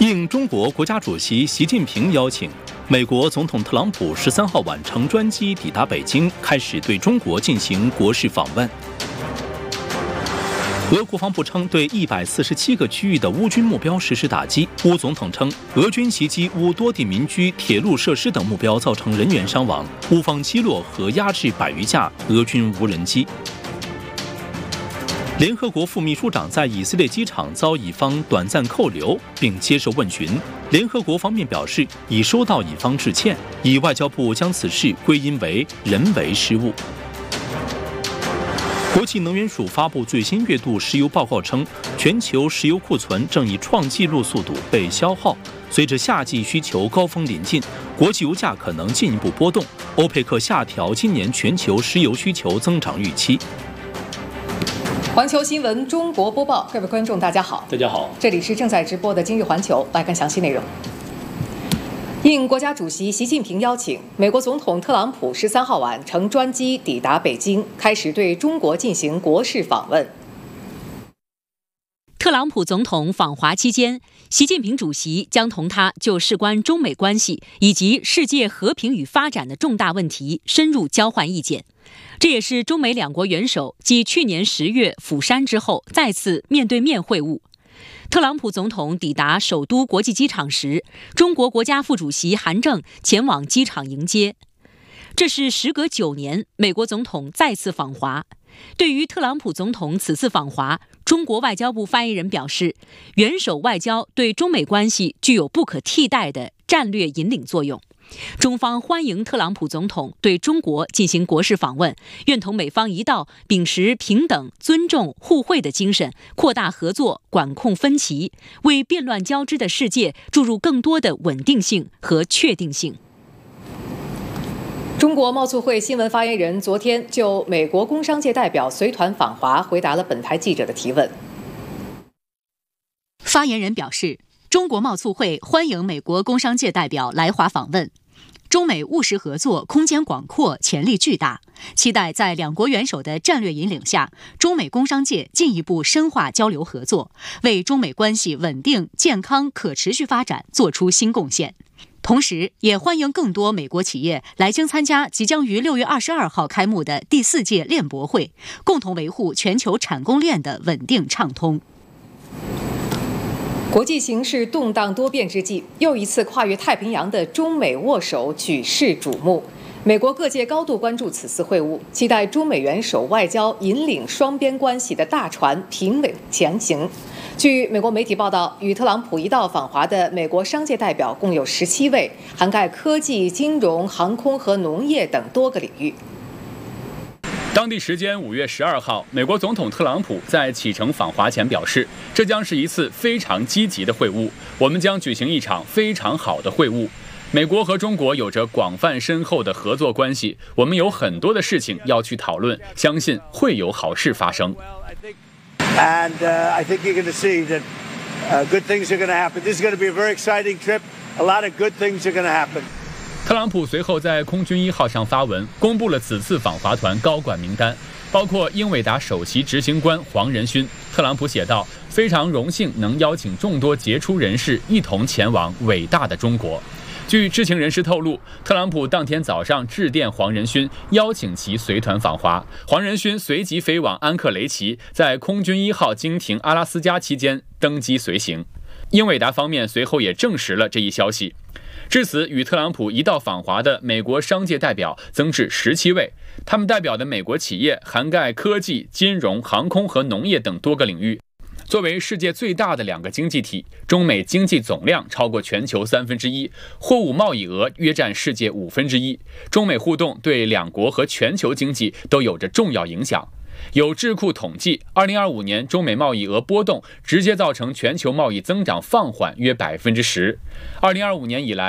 应中国国家主席习近平邀请，美国总统特朗普13号晚乘专机抵达北京，开始对中国进行国事访问。俄国防部称对147个区域的乌军目标实施打击。乌总统称，俄军袭击乌多地民居、铁路设施等目标，造成人员伤亡。乌方击落和压制100余架俄军无人机。联合国副秘书长在以色列机场遭以方短暂扣留，并接受问询。联合国方面表示，已收到以方致歉，以外交部将此事归因为人为失误。国际能源署发布最新月度石油报告称，全球石油库存正以创纪录速度被消耗。随着夏季需求高峰临近，国际油价可能进一步波动。欧佩克下调今年全球石油需求增长预期。 环球新闻中国播报，各位观众，大家好。 大家好， 这里是正在直播的今日环球，来看详细内容。应国家主席习近平邀请，美国总统特朗普13号晚乘专机抵达北京，开始对中国进行国事访问。 特朗普总统访华期间，习近平主席将同他就事关中美关系以及世界和平与发展的重大问题深入交换意见。这也是中美两国元首继去年10月釜山之后再次面对面会晤。特朗普总统抵达首都国际机场时，中国国家副主席韩正前往机场迎接。这是时隔9年，美国总统再次访华。对于特朗普总统此次访华，中国外交部发言人表示，元首外交对中美关系具有不可替代的战略引领作用。中方欢迎特朗普总统对中国进行国事访问，愿同美方一道秉持平等、尊重、互惠的精神，扩大合作，管控分歧，为变乱交织的世界注入更多的稳定性和确定性。 中国贸促会新闻发言人昨天就美国工商界代表随团访华回答了本台记者的提问。 发言人表示，中国贸促会欢迎美国工商界代表来华访问，中美务实合作空间广阔，潜力巨大，期待在两国元首的战略引领下，中美工商界进一步深化交流合作，为中美关系稳定、健康、可持续发展做出新贡献。同时，也欢迎更多美国企业来京参加即将于6月22号开幕的第4届链博会，共同维护全球产供链的稳定畅通。 国际形势动荡多变之际，又一次跨越太平洋的中美握手举世瞩目。美国各界高度关注此次会晤，期待中美元首外交引领双边关系的大船平稳前行。据美国媒体报道，与特朗普一道访华的美国商界代表共有17位，涵盖科技、金融、航空和农业等多个领域。 当地时间5月12号，美国总统特朗普在启程访华前表示，这将是一次非常积极的会晤，我们将举行一场非常好的会晤。美国和中国有着广泛深厚的合作关系，我们有很多的事情要去讨论，相信会有好事发生。 And I think you're going to see that good things are going to happen. This is going to be a very exciting trip. A lot of good things are going to happen. 特朗普随后在空军1号上发文，公布了此次访华团高管名单，包括英伟达首席执行官黄仁勋。特朗普写道：“非常荣幸能邀请众多杰出人士一同前往伟大的中国。”据知情人士透露，特朗普当天早上致电黄仁勋，邀请其随团访华。黄仁勋随即飞往安克雷奇，在空军1号经停阿拉斯加期间登机随行。英伟达方面随后也证实了这一消息。至此，与特朗普一道访华的美国商界代表增至17位，他们代表的美国企业涵盖科技、金融、航空和农业等多个领域。作为世界最大的2个经济体，中美经济总量超过全球1/3，货物贸易额约占世界1/5。中美互动对两国和全球经济都有着重要影响。有智库统计，2025年中美贸易额波动直接造成全球贸易增长放缓约10%。2025年以来，